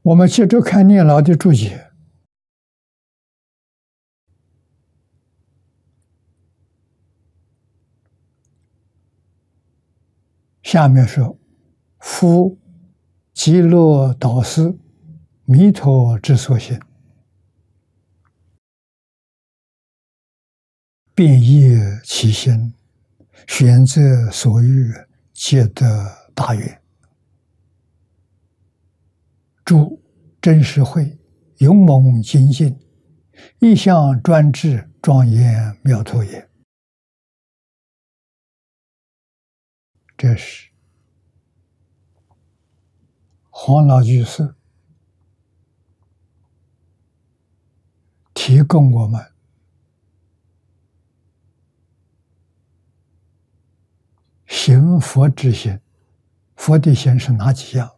我们接着看念老的注解。下面说：“夫极乐导师，弥陀之所行，遍业其心，选择所欲，皆得大愿。诸真实慧，勇猛精进，一向专制，庄严妙透也。”这是黄老居士提供我们行佛之行。佛的行是哪几样？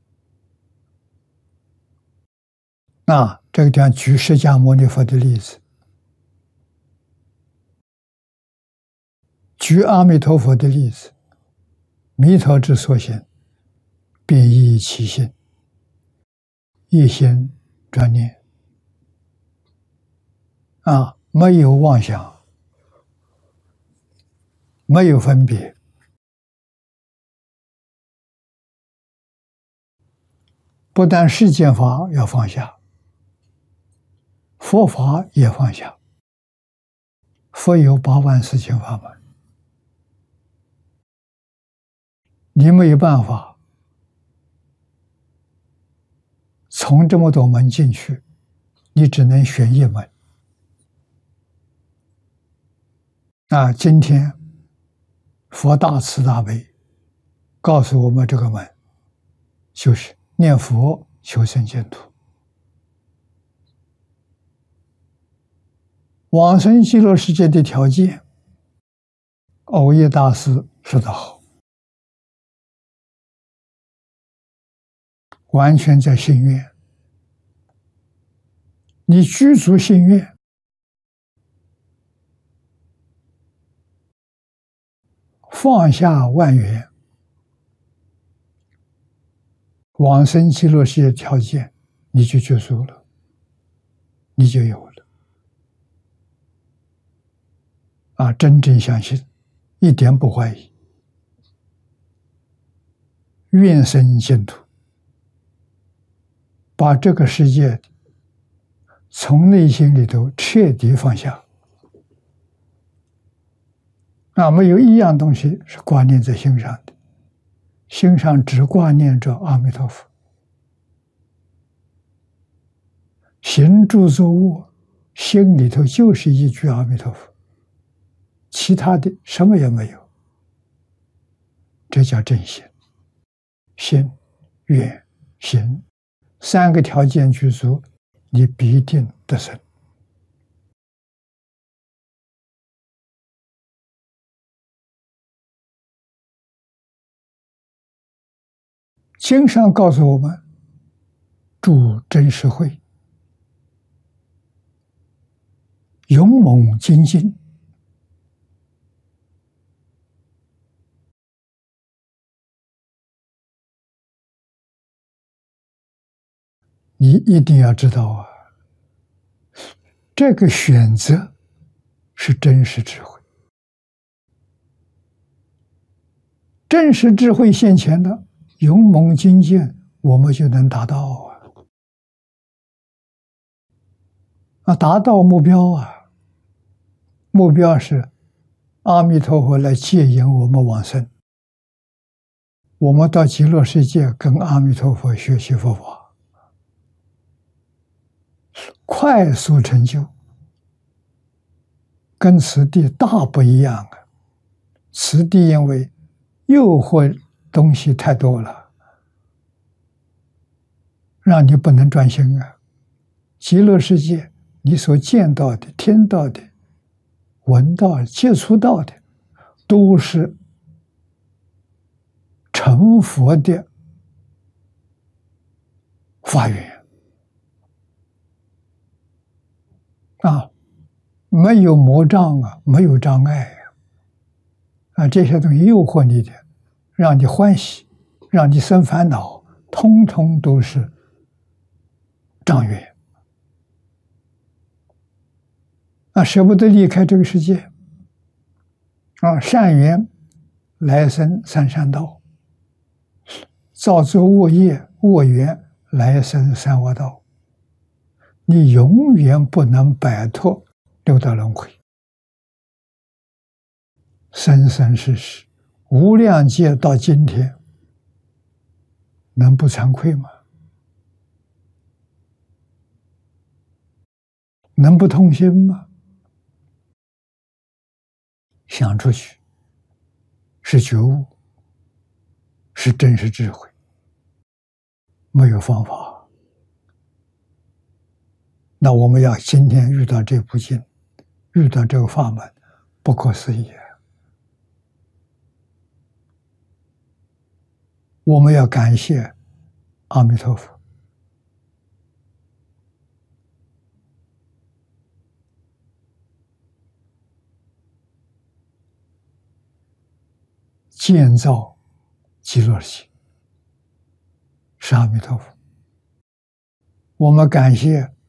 这个地方举释迦牟尼佛的例子，举阿弥陀佛的例子，弥陀之所行，遍益其心，一心专念，没有妄想，没有分别，不但世间法要放下，佛法也放下。佛有8万4千法门，你没有办法从这么多门进去，你只能选一门。今天佛大慈大悲告诉我们，这个门就是念佛求生净土。往生极乐世界的条件，蕅益大师说得好，完全在心愿。你具足心愿，放下万缘，往生极乐世界条件你就具足了，你就有了。真正相信，一点不怀疑，愿生净土，把这个世界从内心里头彻底放下。没有一样东西是挂念在心上的，心上只挂念着阿弥陀佛。行住坐卧，心里头就是一句阿弥陀佛，其他的什么也没有。这叫正心。心、愿、行3个条件具足，你必定得生。经上告诉我们，诸真实慧，勇猛精进，你一定要知道这个选择是真实智慧。真实智慧现前的勇猛精进，我们就能达到达到目标目标是阿弥陀佛来接引我们往生，我们到极乐世界跟阿弥陀佛学习佛法，快速成就，跟此地大不一样此地因为诱惑东西太多了，让你不能专心极乐世界你所见到的、听到的、闻到的、接触到的，都是成佛的法缘没有魔障没有障碍这些东西诱惑你的，让你欢喜，让你生烦恼，通通都是障缘啊，舍不得离开这个世界啊，善缘来生三善道，造作恶业恶缘来生三恶道，你永远不能摆脱六道轮回，生生世世无量劫到今天，能不惭愧吗？能不痛心吗？想出去是觉悟，是真实智慧，没有方法。那我们要今天遇到这部经，遇到这个法门，不可思议。我们要感谢阿弥陀佛，建造极乐世界是阿弥陀佛。我们感谢